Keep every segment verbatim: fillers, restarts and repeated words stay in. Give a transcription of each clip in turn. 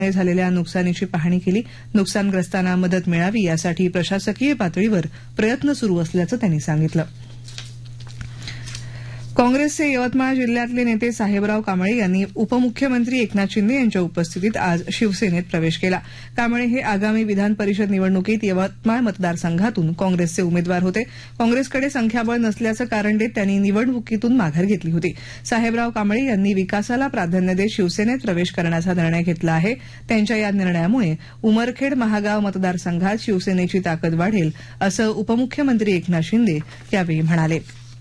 झालेल्या नुकसानीची पाहणी केली. नुकसानग्रस्तांना मदत मिळावी यासाठी प्रशासकीय पातळीवर प्रयत्न सुरू असल्याचं त्यांनी सांगितलं. काँग्रेसचे यवतमाळ जिल्ह्यातले नेते साहेबराव कांबळे यांनी उपमुख्यमंत्री एकनाथ शिंदे यांच्या उपस्थितीत आज शिवसेनेत प्रवेश केला. कांबळे हे आगामी विधान परिषद निवडणुकीत यवतमाळ मतदारसंघातून काँग्रेसचे उमेदवार होते. काँग्रेसकडे संख्याबळ नसल्याचं कारण देत त्यांनी निवडणुकीतून माघार घेतली होती. साहेबराव कांबळे यांनी विकासाला प्राधान्य देत शिवसेनेत प्रवेश करण्याचा निर्णय घेतला आहे. त्यांच्या या निर्णयामुळे उमरखेड महागाव मतदारसंघात शिवसेनेची ताकद वाढेल असं उपमुख्यमंत्री एकनाथ शिंदे यावेळी म्हणाले.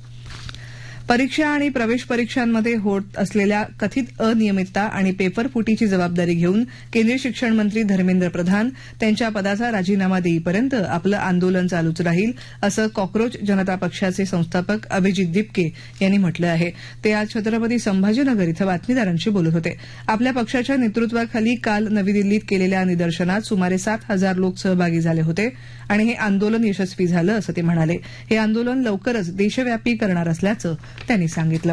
परीक्षा आणि प्रवेश परीक्षांमध्ये होत असलेल्या कथित अनियमितता आणि पेपरफुटीची जबाबदारी घेऊन केंद्रीय शिक्षण मंत्री धर्मेंद्र प्रधान त्यांच्या पदाचा राजीनामा देईपर्यंत आपलं आंदोलन चालूच राहील असं कॉक्रोच जनता पक्षाचे संस्थापक अभिजित दिपके यांनी म्हटलं आहे. ते आज छत्रपती संभाजीनगर इथं बातमीदारांशी बोलत होते. आपल्या पक्षाच्या नेतृत्वाखाली काल नवी दिल्लीत केलेल्या निदर्शनात सुमारे सात हजार लोक सहभागी झाले होते आणि हे आंदोलन यशस्वी झालं असं ते म्हणाले. हे आंदोलन लवकरच देशव्यापी करणार असल्याचं त्यांनी सांगितलं.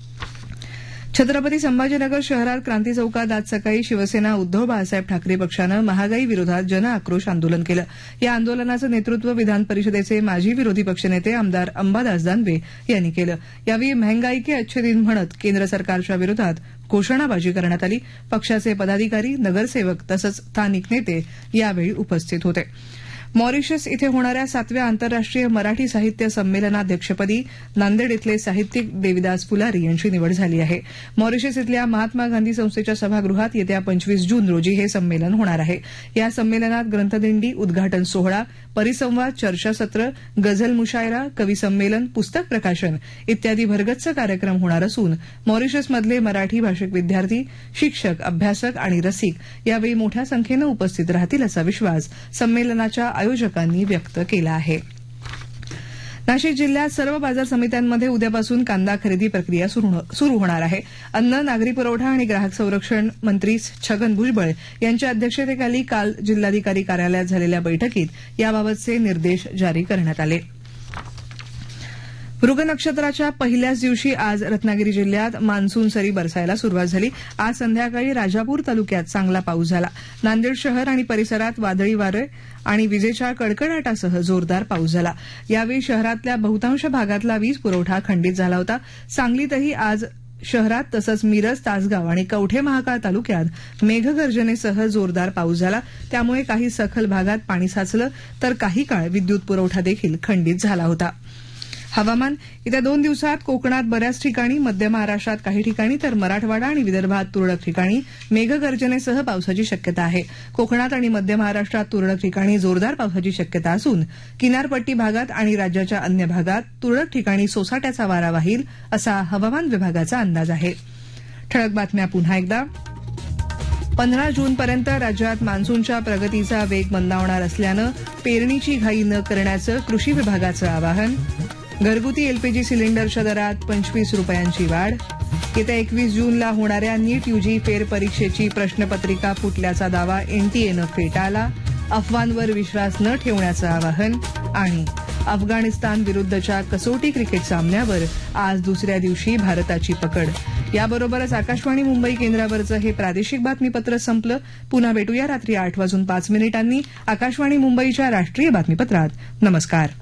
छत्रपती संभाजीनगर शहरात क्रांती चौकात आज सकाळी शिवसेना उद्धव बाळासाहेब ठाकरे पक्षानं महागाई विरोधात जनआक्रोश आंदोलन केलं. या आंदोलनाचं नेतृत्व विधान परिषदेचे माजी विरोधी पक्षनेते आमदार अंबादास दानवे यांनी केलं. यावेळी महंगाई के अच्छे दिन म्हणत केंद्र सरकारच्या विरोधात घोषणाबाजी करण्यात आली. पक्षाचे पदाधिकारी, नगरसेवक तसंच स्थानिक नेते यावेळी उपस्थित होते. मॉरिशस इथे होणाऱ्या सातव्या आंतरराष्ट्रीय मराठी साहित्य संमेलनाध्यक्षपदी नांदेड इथले साहित्यिक देविदास फुलारी यांची निवड झाली आहे. मॉरिशस इथल्या महात्मा गांधी संस्थेच्या सभागृहात येत्या पंचवीस जून रोजी हे संमेलन होणार आहे. या संमेलनात ग्रंथदिंडी, उद्घाटन सोहळा, परिसंवाद, चर्चासत्र, गझल मुशायरा, कवी संमेलन, पुस्तक प्रकाशन इत्यादी भरगच्च कार्यक्रम होणार असून मॉरिशसमधले मराठी भाषिक विद्यार्थी, शिक्षक, अभ्यासक आणि रसिक यावेळी मोठ्या संख्येनं उपस्थित राहतील असा विश्वास संमेलनाच्या आयोजकांनी व्यक्त केला आहे. नाशिक जिल्ह्यात सर्व बाजार समित्यांमध्ये उद्यापासून कांदा खरेदी प्रक्रिया सुरू होणार आहे. अन्न, नागरी पुरवठा आणि ग्राहक संरक्षण मंत्री छगन भुजबळ यांच्या अध्यक्षतेखाली काल जिल्हाधिकारी कार्यालयात झालेल्या बैठकीत याबाबतचे निर्देश जारी करण्यात आले. मृग नक्षत्राच्या पहिल्याच दिवशी आज रत्नागिरी जिल्ह्यात मान्सून सरी बरसायला सुरुवात झाली. आज संध्याकाळी राजापूर तालुक्यात चांगला पाऊस झाला. नांदेड शहर आणि परिसरात वादळी वारे आणि विजेच्या कडकडाटासह जोरदार पाऊस झाला. यावेळी शहरातल्या बहुतांश भागातला वीज पुरवठा खंडित झाला होता. सांगलीतही आज शहरात तसंच मिरज, तासगाव आणि कवठे महाकाळ तालुक्यात मेघगर्जनेसह जोरदार पाऊस झाला. त्यामुळे काही सखल भागात पाणी साचलं तर काही काळ विद्युत पुरवठा देखील खंडित झाला होता. हवामान. येत्या दोन दिवसात कोकणात बऱ्याच ठिकाणी, मध्य महाराष्ट्रात काही ठिकाणी तर मराठवाडा आणि विदर्भात तुरळक ठिकाणी मेघगर्जनेसह पावसाची शक्यता आहे. कोकणात आणि मध्य महाराष्ट्रात तुरळक ठिकाणी जोरदार पावसाची शक्यता असून किनारपट्टी भागात आणि राज्याच्या अन्य भागात तुरळक ठिकाणी सोसाट्याचा वारा वाहील असा हवामान विभागाचा अंदाज आहे. ठळक बातम्या पुन्हा एकदा. पंधरा जूनपर्यंत राज्यात मान्सूनच्या प्रगतीचा वेग मंदावणार असल्यानं पेरणीची घाई न करण्याचं कृषी विभागाचं आवाहन. घरगुती एलपीजी सिलेंडरच्या दरात पंचवीस रुपयांची वाढ. येत्या एकवीस जूनला होणाऱ्या नीट यूजी फेरपरीक्षेची प्रश्नपत्रिका फुटल्याचा दावा एनटीएनं फेटाळला. अफवांवर विश्वास न ठेवण्याचं आवाहन. आणि अफगाणिस्तान विरुद्धच्या कसोटी क्रिकेट सामन्यावर आज दुसऱ्या दिवशी भारताची पकड. याबरोबरच आकाशवाणी मुंबई केंद्रावरचं हे प्रादेशिक बातमीपत्र संपलं. पुन्हा भेटूया रात्री आठ वाजून पाच मिनिटांनी आकाशवाणी मुंबईच्या राष्ट्रीय बातमीपत्रात. नमस्कार.